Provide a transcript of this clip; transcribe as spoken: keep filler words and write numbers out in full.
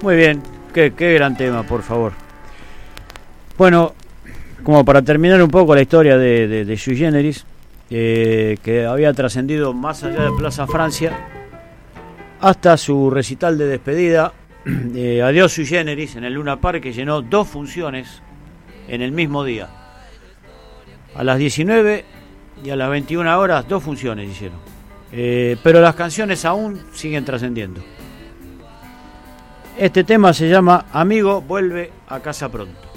Muy bien, qué, qué gran tema, por favor. Bueno, como para terminar un poco la historia de, de, de Sui Generis, eh, que había trascendido más allá de Plaza Francia, hasta su recital de despedida, eh, Adiós Sui Generis, en el Luna Park, que llenó dos funciones en el mismo día. A las diecinueve y a las veintiuna horas, dos funciones hicieron. Eh, pero las canciones aún siguen trascendiendo. Este tema se llama Amigo, vuelve a casa pronto.